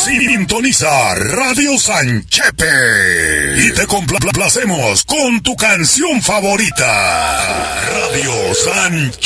Sintoniza Radio Sanchepe y te complacemos con tu canción favorita. Radio Sanchepe.